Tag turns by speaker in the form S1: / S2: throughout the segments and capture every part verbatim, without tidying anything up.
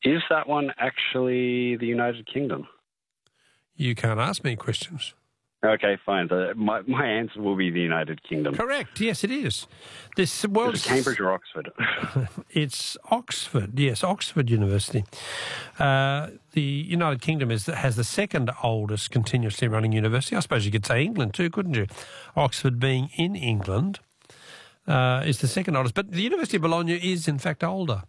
S1: Is that one actually the United Kingdom?
S2: You can't ask me questions.
S1: Okay, fine. The, my, my answer will be the United Kingdom.
S2: Correct. Yes, it is. This world's...
S1: Is it Cambridge or Oxford?
S2: It's Oxford. Yes, Oxford University. Uh, the United Kingdom is has the second oldest continuously running university. I suppose you could say England too, couldn't you? Oxford being in England uh, is the second oldest. But the University of Bologna is, in fact, older.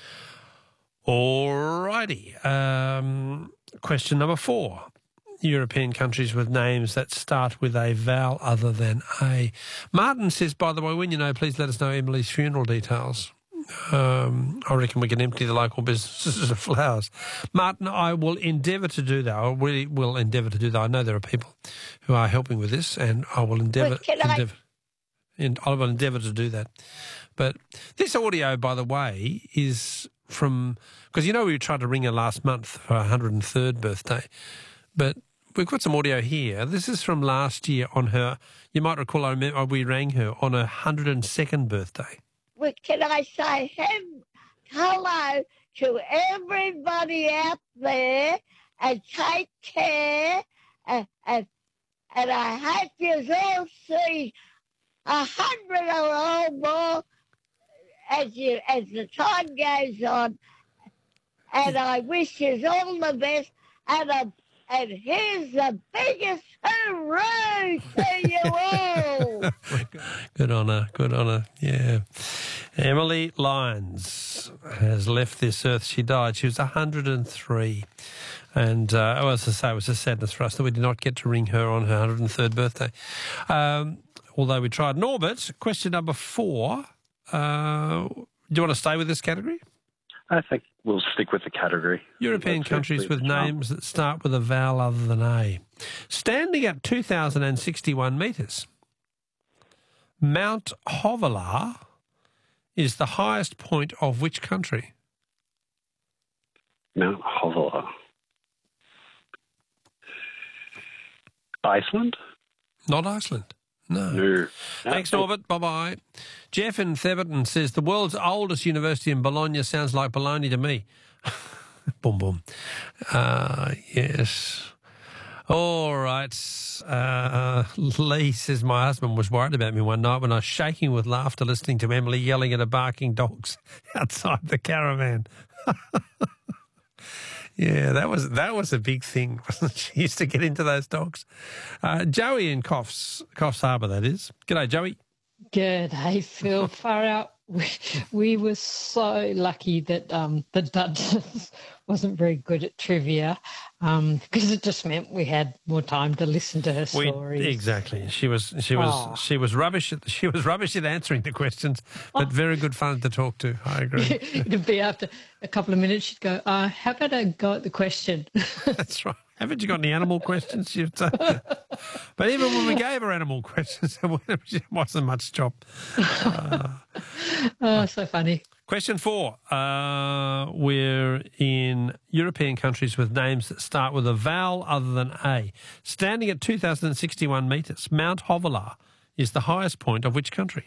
S2: All righty. Um, question number four. European countries with names that start with a vowel other than A. Martin says, by the way, when you know, please let us know Emily's funeral details. Um, I reckon we can empty the local businesses of flowers. Martin, I will endeavour to do that. I really will endeavour to do that. I know there are people who are helping with this, and I will endeavour... endeavour and I will endeavour to do that. But this audio, by the way, is from... Because, you know, we tried to ring her last month for her one hundred and third birthday, but we've got some audio here. This is from last year on her... You might recall I remember we rang her on her one hundred and second birthday.
S3: Well, can I say hello to everybody out there and take care, and, and, and I hope you all see a hundred or more as you as the time goes on, and I wish you all the best, and a, and here's the biggest hooray to you all.
S2: Good on her, good on her, yeah. Emily Lyons has left this earth. She died. She was one hundred and three. And, uh, oh, as I say, it was a sadness for us that we did not get to ring her on her one hundred and third birthday. Um, although we tried. Norbert, question number four. Uh, do you want to stay with this category?
S1: I think we'll stick with the category.
S2: European
S1: Let's
S2: countries with names that start with a vowel other than A. Standing at two thousand sixty-one metres, Mount Hovelar is the highest point of which country?
S1: Mount Hovelar. Iceland?
S2: Not Iceland. No.
S1: No.
S2: Thanks, Norbert. Bye-bye. Jeff in Theberton says, the world's oldest university in Bologna sounds like baloney to me. Boom, boom. Uh, yes. All right. Uh, Lee says, my husband was worried about me one night when I was shaking with laughter listening to Emily yelling at her barking dogs outside the caravan. Yeah, that was that was a big thing, wasn't it? She used to get into those dogs. Uh, Joey in Coffs, Coffs Harbour, that is. G'day, Joey.
S4: G'day, Phil. Far out. We, we were so lucky that um, the Duchess wasn't very good at trivia um, because it just meant we had more time to listen to her
S2: we,
S4: stories.
S2: Exactly. She was she was
S4: oh.
S2: she was rubbish at she was rubbish at answering the questions, but very good fun to talk to. I agree.
S4: It'd be after a couple of minutes she'd go, uh, how about I go at the question?
S2: That's right. Haven't you got any animal questions? She'd say. But even when we gave her animal questions, it wasn't much job. Uh,
S4: oh, so funny.
S2: Question four. Uh, we're in European countries with names that start with a vowel other than A. Standing at two thousand sixty-one metres, Mount Hovelar is the highest point of which country?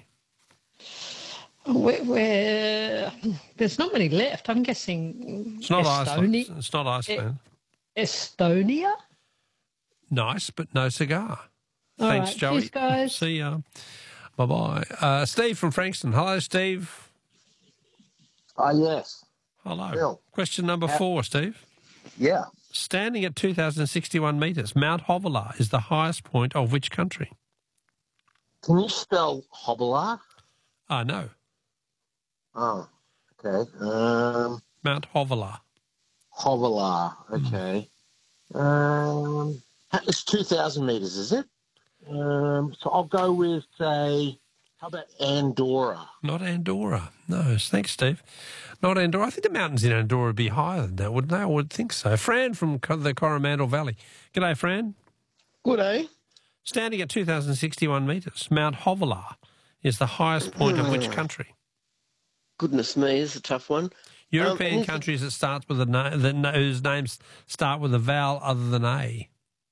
S4: We're, we're, there's not many left. I'm guessing
S2: It's not
S4: Estonia.
S2: Iceland. It's not Iceland.
S4: E- Estonia?
S2: Nice, but no cigar.
S4: All
S2: Thanks,
S4: right.
S2: Joey.
S4: Cheers, guys.
S2: See ya. Bye-bye. Uh, Steve from Frankston. Hello, Steve.
S5: Ah, uh, yes.
S2: Hello.
S5: Bill.
S2: Question number
S5: Uh,
S2: four, Steve.
S5: Yeah.
S2: Standing at two thousand sixty-one metres, Mount Hovelar is the highest point of which country?
S5: Can you spell Hovelar?
S2: Ah, no.
S5: Oh, okay. Um,
S2: Mount Hovelar.
S5: Hovelar, okay. Mm. Um, it's two thousand metres, is it? Um, so I'll go with, say, how about Andorra?
S2: Not Andorra. No, thanks, Steve. Not Andorra. I think the mountains in Andorra would be higher than that, wouldn't they? I would think so. Fran from the Coromandel Valley. G'day, Fran.
S6: Good day.
S2: Standing at two thousand sixty-one metres, Mount Hovelar is the highest point of which country?
S6: Goodness me, this is a tough one.
S2: European
S6: um,
S2: countries that starts with a na- that, whose names start with a vowel other than A.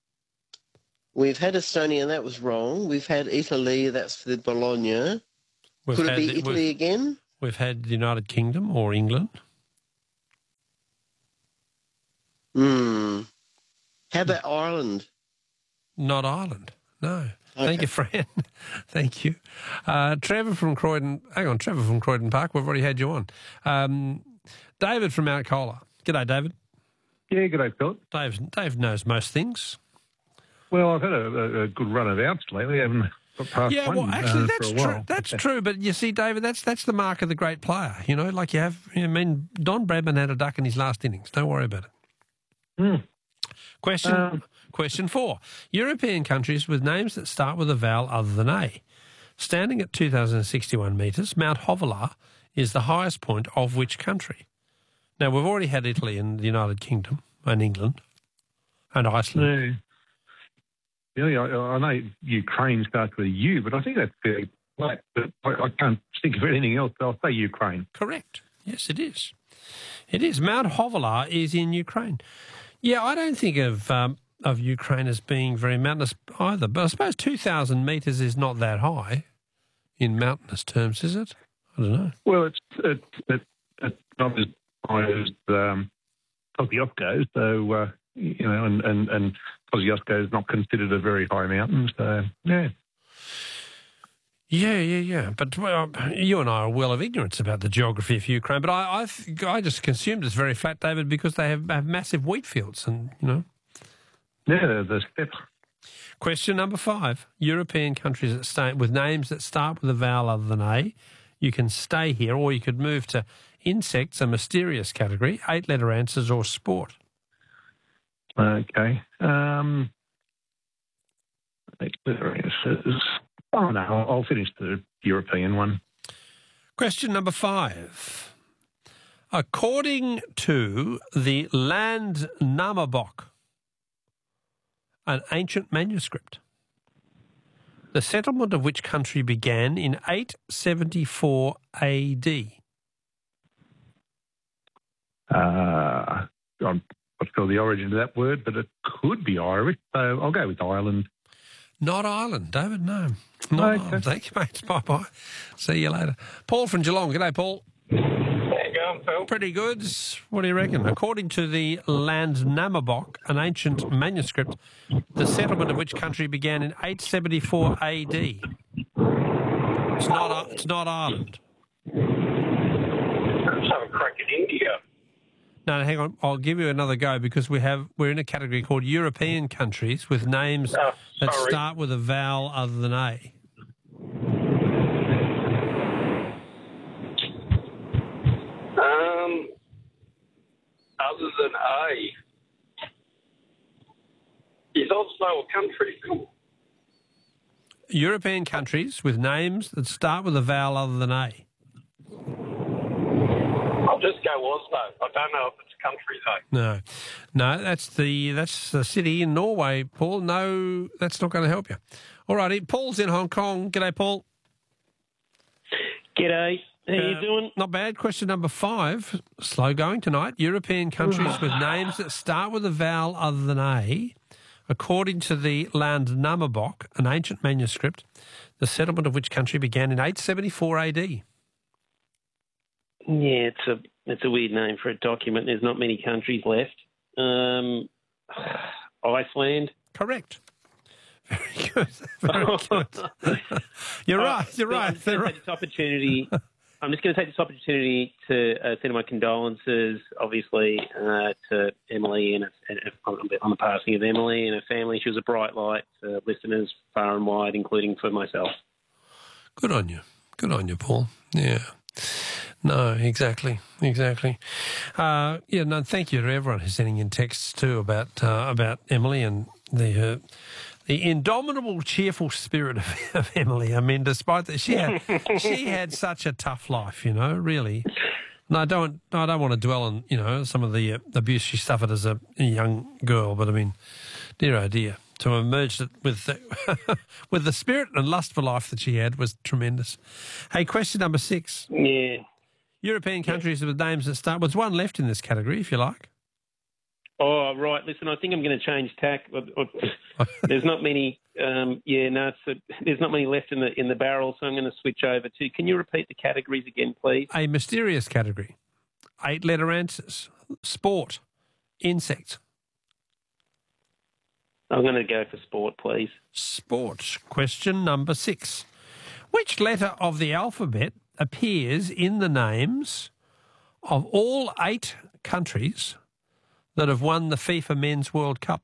S6: We've had Estonia, that was wrong. We've had Italy, that's the Bologna.
S2: We've
S6: Could it
S2: had
S6: be
S2: the-
S6: Italy
S2: we've-
S6: again?
S2: We've had the United Kingdom or England.
S6: about Ireland?
S2: Not Ireland. No. Thank
S6: Okay.
S2: you, Fran. Thank you. Uh, Trevor from Croydon. Hang on, Trevor from Croydon Park. We've already had you on. Um, David from Mount Colah. G'day, David.
S7: Yeah, good day, Philip.
S2: Dave, Dave knows most things.
S7: Well, I've had a, a, a good run of outs lately. I haven't got past
S2: Yeah,
S7: one
S2: well, actually,
S7: uh,
S2: that's
S7: for a
S2: true.
S7: while.
S2: That's true. But you see, David, that's that's the mark of the great player. You know, like you have. I mean, Don Bradman had a duck in his last innings. Don't worry about it.
S7: Hmm.
S2: Question
S7: Um,
S2: Question four: European countries with names that start with a vowel other than A. Standing at two thousand sixty-one metres, Mount Hovelar is the highest point of which country? Now we've already had Italy and the United Kingdom and England and Iceland.
S7: Yeah, yeah I, I know Ukraine starts with a U, but I think that's fairly flat. But I, I can't think of anything else. I'll say Ukraine.
S2: Correct. Yes, it is. It is. Mount Hovelar is in Ukraine. Yeah, I don't think of um, of Ukraine as being very mountainous either, but I suppose two thousand metres is not that high in mountainous terms, is it? I don't know.
S7: Well, it's it's, it's, it's not as high as um, Kosciuszko, so uh, you know, and and and Kosciuszko is not considered a very high mountain. So yeah.
S2: Yeah, yeah, yeah. But well, you and I are well of ignorance about the geography of Ukraine. But I, I, th- I just consumed it's very flat, David, because they have, have massive wheat fields, and you know.
S7: Yeah, the steppe.
S2: Question number five: European countries that start with names that start with a vowel other than A. You can stay here, or you could move to insects, a mysterious category, eight-letter answers, or sport.
S7: Okay. Um, eight-letter answers. Oh, no, I'll, I'll finish the European one.
S2: Question number five. According to the Landnamabok, an ancient manuscript, the settlement of which country began in eight seventy-four A D?
S7: Uh, I'm not sure the origin of that word, but it could be Irish, so I'll go with Ireland.
S2: Not Ireland, David, no. Not
S7: Okay.
S2: Ireland. Thank you, mate. Bye-bye. See you later. Paul from Geelong. G'day, Paul.
S8: How you going, Phil?
S2: Pretty good. What do you reckon? According to the Landnamabok, an ancient manuscript, the settlement of which country began in eight seventy-four A D? It's not, it's not Ireland.
S8: Let's have a crack at India.
S2: No, hang on. I'll give you another go because we have we're in a category called European countries with names
S8: Oh,
S2: that
S8: sorry.
S2: start with a vowel other than A.
S8: Um, other than A, is also a country, Phil?
S2: European countries with names that start with a vowel other than A.
S8: I'll just go Oslo. I don't know if it's a country, though.
S2: No, no, that's the that's the city in Norway, Paul. No, that's not going to help you. All righty, Paul's in Hong Kong. G'day, Paul.
S9: G'day. How you
S2: Uh,
S9: doing?
S2: Not bad. Question number five. Slow going tonight. European countries with names that start with a vowel other than A. According to the Landnamabok, an ancient manuscript, the settlement of which country began in eight seventy-four A D.
S9: Yeah, it's a it's a weird name for a document. There's not many countries left. Um, Iceland.
S2: Correct. Very good. Very good. You're right. You're
S9: Uh,
S2: right.
S9: I'm just going to take this opportunity. I'm just going to take this opportunity to uh, send my condolences, obviously, uh, to Emily and, and on the passing of Emily and her family. She was a bright light to listeners far and wide, including for myself.
S2: Good on you. Good on you, Paul. Yeah. No, exactly, exactly. Uh, yeah, no, thank you to everyone who's sending in texts too about uh, about Emily and the uh, the indomitable, cheerful spirit of, of Emily. I mean, despite that, she had she had such a tough life, you know, really. And I don't I don't want to dwell on you know some of the uh, abuse she suffered as a young girl, but I mean, dear oh dear. To emerge with the, with the spirit and lust for life that she had was tremendous. Hey, question number six.
S9: Yeah.
S2: European countries with names that start. Well, there's one left in this category, if you like.
S9: Oh, right. Listen, I think I'm going to change tack. There's not many. Um, yeah, no, it's a, there's not many left in the in the barrel, so I'm going to switch over to. Can you repeat the categories again, please?
S2: A mysterious category. Eight-letter answers. Sport. Insect.
S9: I'm going to go for sport, please.
S2: Sport. Question number six. Which letter of the alphabet appears in the names of all eight countries that have won the FIFA Men's World Cup?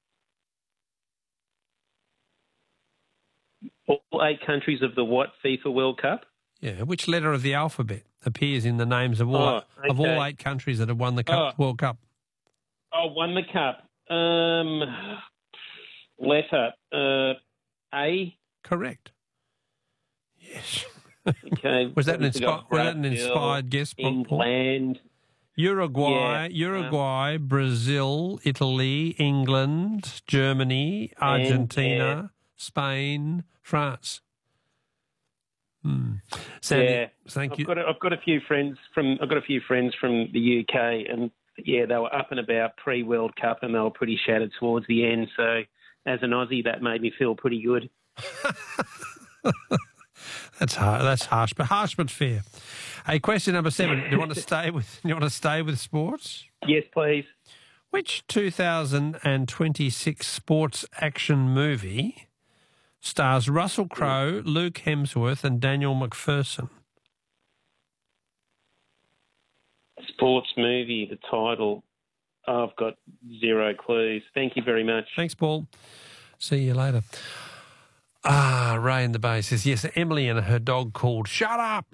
S9: All eight countries of the what FIFA World Cup?
S2: Yeah, which letter of the alphabet appears in the names of all,
S9: Oh, okay.
S2: of all eight countries that have won the cup,
S9: Oh.
S2: World Cup?
S9: Oh, won the cup. Um, letter. Uh, A?
S2: Correct. Yes.
S9: Okay.
S2: Was that an,
S9: Obviously
S2: inspi-
S9: got
S2: was that an
S9: Brazil,
S2: inspired guess, Paul?
S9: England.
S2: Uruguay,
S9: Yeah,
S2: Uruguay, Brazil, Italy, England, Germany, Argentina, Spain, France. Hmm. Sandy,
S9: yeah.
S2: thank
S9: I've
S2: you.
S9: Got a, I've got a few friends from I've got a few friends from the U K, and yeah, they were up and about pre World Cup, and they were pretty shattered towards the end. So, as an Aussie, that made me feel pretty good.
S2: That's hard. That's harsh, but harsh but fair. Hey, question number seven. Do you want to stay with? Do you want to stay with sports?
S9: Yes, please.
S2: Which two thousand twenty-six sports action movie stars Russell Crowe, Luke Hemsworth, and Daniel McPherson?
S9: Sports movie, the title. Oh, I've got zero clues. Thank you very much.
S2: Thanks, Paul. See you later. Ah, Ray in the Bay says, yes, Emily and her dog called Shut Up.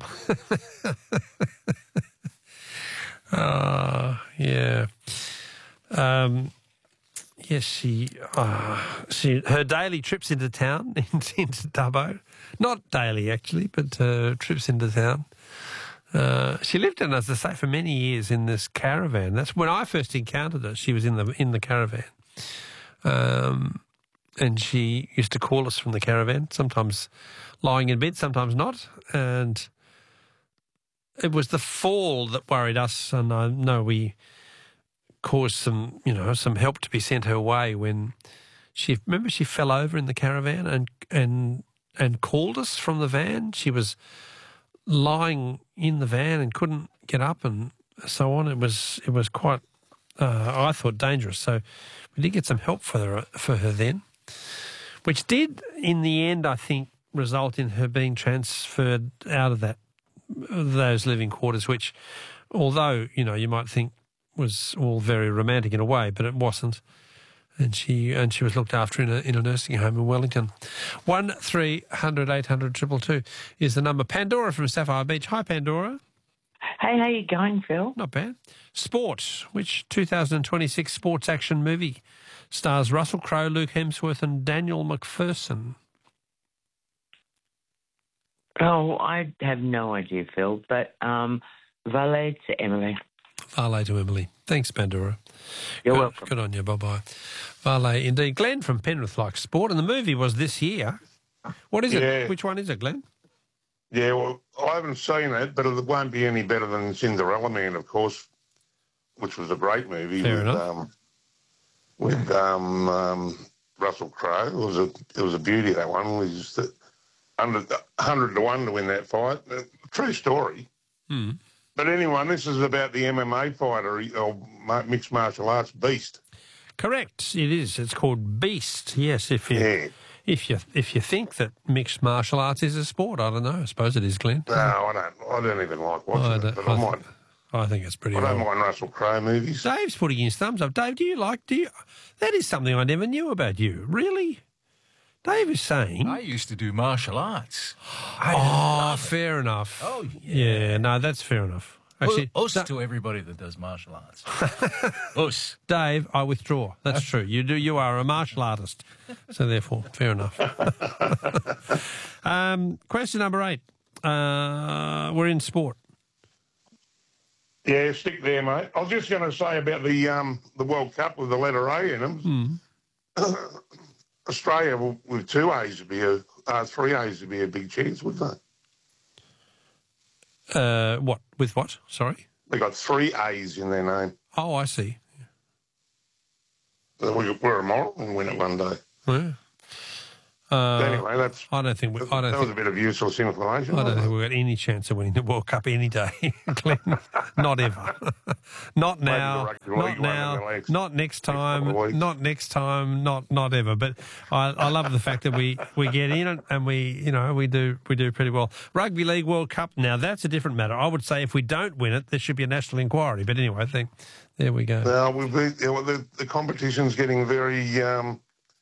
S2: Ah, yeah. Um, yes, she, uh, she, her daily trips into town, into, into Dubbo. Not daily, actually, but uh, trips into town. Uh, she lived in, as I say, for many years in this caravan. That's when I first encountered her. She was in the in the caravan. Um And she used to call us from the caravan, sometimes lying in bed, sometimes not. And it was the fall that worried us. And I know we caused some, you know, some help to be sent her way when she, remember she fell over in the caravan and and and called us from the van. She was lying in the van and couldn't get up and so on. It was it was quite, uh, I thought, dangerous. So we did get some help for her, for her then, which did, in the end, I think, result in her being transferred out of that those living quarters, which, although, you know, you might think was all very romantic in a way, but it wasn't. And she and she was looked after in a in a nursing home in Wellington. One three hundred eight hundred triple two is the number. Pandora from Sapphire Beach. Hi, Pandora.
S10: Hey, how you going, Phil?
S2: Not bad. Sport. Which two thousand twenty-six sports action movie stars Russell Crowe, Luke Hemsworth, and Daniel McPherson?
S10: Oh, I have no idea, Phil, but um, valet to Emily.
S2: Valet to Emily. Thanks, Pandora.
S10: You're
S2: good,
S10: welcome.
S2: Good on you. Bye-bye. Valet, indeed. Glenn from Penrith likes sport, and the movie was this year. What is
S11: Yeah.
S2: it? Which one is it, Glenn?
S11: Yeah, well, I haven't seen it, but it won't be any better than Cinderella Man, of course, which was a great movie.
S2: Fair
S11: with,
S2: enough.
S11: Um, with um, um, Russell Crowe. It was a it was a beauty, that one. It was just one hundred to one to win that fight. Uh, true story.
S2: Hmm.
S11: But anyway, this is about the M M A fighter or mixed martial arts beast.
S2: Correct. It is. It's called Beast. Yes, if you
S11: Yeah.
S2: if you if you think that mixed martial arts is a sport, I don't know. I suppose it is, Glenn.
S11: No, I don't. I don't even like watching
S2: I
S11: it,
S2: don't-
S11: but
S2: I
S11: I,
S2: think-
S11: might.
S2: I think it's pretty.
S11: I don't
S2: well.
S11: mind Russell Crowe movies.
S2: Dave's putting his thumbs up. Dave, do you like? Do you? That is something I never knew about you. Really? Dave is saying.
S12: I used to do martial arts.
S2: Oh, fair enough.
S12: Oh,
S2: yeah. No, that's fair enough. Actually,
S12: Us to everybody that does martial arts. Us.
S2: Dave, I withdraw. That's true. You do. You are a martial artist, so therefore, fair enough. um, question number eight. Uh, we're in sport.
S11: Yeah, stick there, mate. I was just going to say about the um, the World Cup with the letter A in them.
S2: Hmm.
S11: Australia will- with two A's would be a uh, three A's would be a big chance, wouldn't they?
S2: Uh, what with what? Sorry.
S11: They got three A's in their name.
S2: Oh, I see.
S11: So we, we're a moral and win it one day.
S2: Yeah. Uh,
S11: anyway, that's.
S2: I don't think we, I don't
S11: that was
S2: think,
S11: a bit of useless information.
S2: I don't
S11: wasn't
S2: think
S11: it?
S2: we've got any chance of winning the World Cup any day, Glenn. Not ever. Not
S11: Maybe the
S2: now.
S11: rugby
S2: Not
S11: league one in the
S2: now.
S11: next-
S2: Not next
S11: couple
S2: time.
S11: of weeks.
S2: Not next time. Not not ever. But I, I love the fact that we, we get in it and we you know we do we do pretty well. Rugby League World Cup. Now that's a different matter. I would say if we don't win it, there should be a national inquiry. But anyway, I think there we go.
S11: No, we've been, you know, the the competition's getting very. Um,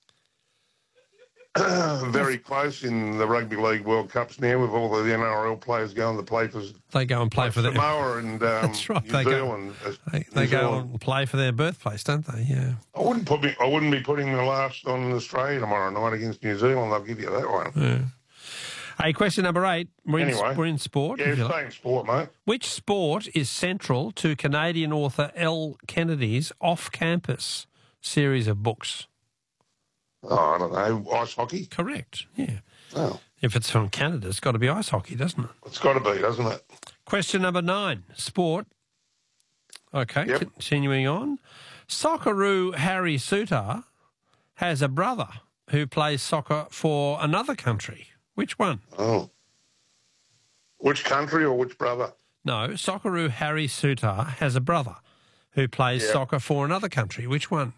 S11: very close in the Rugby League World Cups now with all the N R L players going to play for
S2: They go and play for their
S11: Samoa and um,
S2: That's right.
S11: New
S2: They go,
S11: Zealand. uh,
S2: they,
S11: New
S2: they go
S11: Zealand.
S2: and play for their birthplace, don't they? Yeah.
S11: I wouldn't put me, I wouldn't be putting the last on Australia tomorrow night against New Zealand. I'll give you that one.
S2: Yeah. Hey, question number eight. We're,
S11: Anyway.
S2: in, we're in sport.
S11: Yeah,
S2: if you like.
S11: stay in sport, mate.
S2: Which sport is central to Canadian author Elle Kennedy's off-campus series of books?
S11: Oh, I don't know. Ice hockey?
S2: Correct, yeah.
S11: Oh,
S2: If it's from Canada, it's got to be ice hockey, doesn't it?
S11: it's got to be, doesn't it?
S2: Question number nine, sport. Okay,
S11: Yep.
S2: continuing on. Socceroo Harry Suter has a brother who plays soccer for another country. Which one?
S11: Oh. Which country or which brother?
S2: No, Socceroo Harry Suter has a brother who plays
S11: Yep.
S2: soccer for another country. Which one?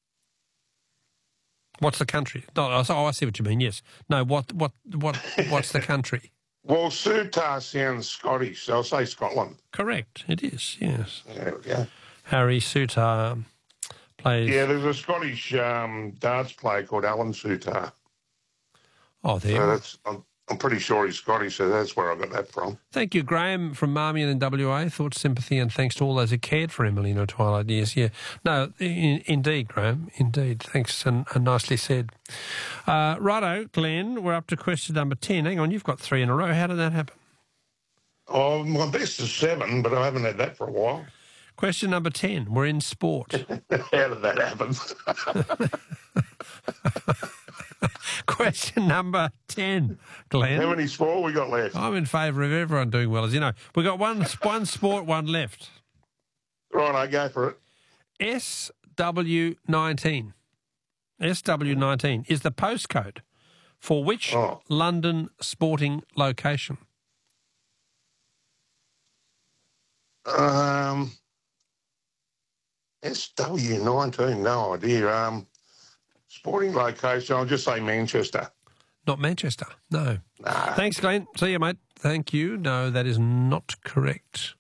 S2: What's the country? No, oh, I see what you mean. Yes. No. What? What? What? What's the country?
S11: Well, Sutar sounds Scottish, so I'll say Scotland.
S2: Correct. It is. Yes.
S11: There we go.
S2: Harry Suter plays.
S11: Yeah, there's a Scottish um, darts player called Alan Sutar.
S2: Oh, there.
S11: So that's, I'm, I'm pretty sure he's Scottish, so that's where I got that from.
S2: Thank you, Graham from Marmion in W A. Thoughts, sympathy, and thanks to all those who cared for Emily in her twilight years. Yeah, no, in, indeed, Graham, indeed. Thanks, and, and nicely said. Uh, righto, Glenn, we're up to question number ten. Hang on, you've got three in a row. How did that happen?
S11: Oh, my best is seven, but I haven't had that for a while.
S2: Question number ten. We're in sport.
S11: How did that happen?
S2: Question number ten, Glenn.
S11: How many sport we got left?
S2: I'm in favour of everyone doing well. As you know, we've got one, one sport, one left.
S11: Right, I go for it.
S2: S W nineteen. S W nineteen is the postcode for which
S11: Oh.
S2: London sporting location?
S11: Um, S W nineteen, no idea. Um, sporting location, I'll just say Manchester.
S2: Not Manchester, no.
S11: Nah.
S2: Thanks, Glenn. See you, mate. Thank you. No, that is not correct.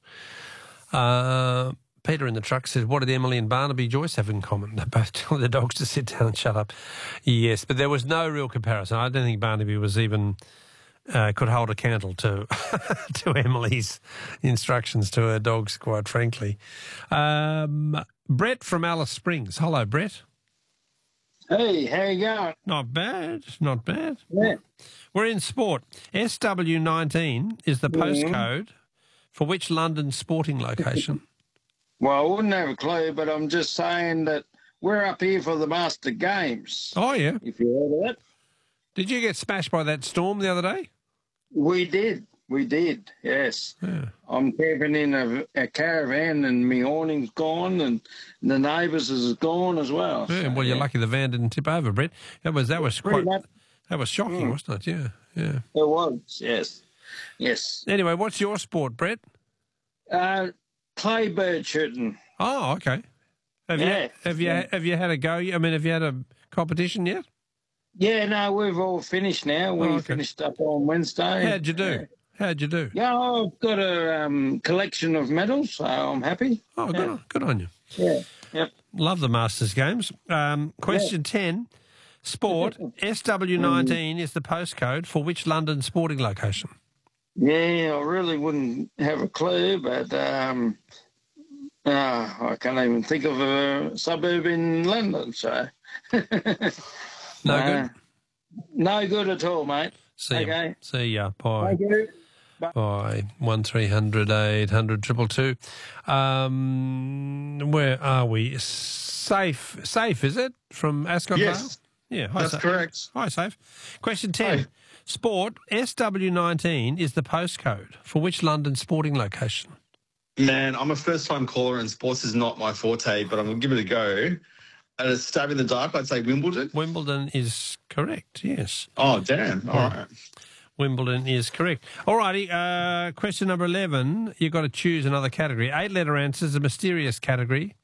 S2: Uh, Peter in the truck says, what did Emily and Barnaby Joyce have in common? They both tell their dogs to sit down and shut up. Yes, but there was no real comparison. I don't think Barnaby was even... Uh, could hold a candle to to Emily's instructions to her dogs, quite frankly. Um, Brett from Alice Springs. Hello, Brett.
S13: Hey, how you going?
S2: Not bad, not bad.
S13: Yeah.
S2: We're in sport. S W nineteen is the postcode for which London sporting location?
S13: Well, I wouldn't have a clue, but I'm just saying that we're up here for the Master Games.
S2: Oh, yeah.
S13: If you heard of it.
S2: Did you get smashed by that storm the other day?
S13: We did. We did, yes.
S2: Yeah.
S13: I'm camping in a, a caravan and my awning's gone and the neighbours is gone as well.
S2: Yeah,
S13: So,
S2: well, you're
S13: yeah.
S2: lucky the van didn't tip over, Brett. That was that was
S13: Pretty
S2: quite
S13: much.
S2: that was shocking,
S13: Mm.
S2: wasn't it? Yeah, yeah.
S13: It was, yes. Yes.
S2: Anyway, what's your sport, Brett?
S13: Uh, clay bird shooting.
S2: Oh, okay. Have
S13: Yeah.
S2: you have you
S13: Yeah.
S2: have you had a go? I mean, have you had a competition yet?
S13: Yeah, no, we've all finished now. We
S2: Oh, okay.
S13: finished up on Wednesday.
S2: How'd you do? How'd you do?
S13: Yeah, I've got a um, collection of medals, so I'm happy.
S2: Oh, good,
S13: Yeah.
S2: on, good on you.
S13: Yeah. Yep.
S2: Love the Masters games. Um, question ten. Sport. S W nineteen is the postcode for which London sporting location?
S13: Yeah, I really wouldn't have a clue, but um, uh, I can't even think of a suburb in London, so.
S2: No
S13: Uh,
S2: good?
S13: No good at all, mate.
S2: See ya.
S13: Okay.
S2: See ya. Bye.
S13: Thank you.
S2: By one three hundred eight hundred two two two. Um, where are we? Safe, safe is it from Ascot Vale?
S14: Yes,
S2: yeah. Hi,
S14: that's
S2: Safe.
S14: correct.
S2: Hi, safe. Question ten.
S14: Hi.
S2: Sport. S W nineteen is the postcode for which London sporting location?
S14: Man, I'm a first-time caller and sports is not my forte, but I'm going to give it a go. a stab in the dark, I'd say Wimbledon.
S2: Wimbledon is correct, yes.
S14: Oh, damn. All right.
S2: Wimbledon is correct. All righty, uh, question number eleven. You've got to choose another category. Eight-letter answers, a mysterious category.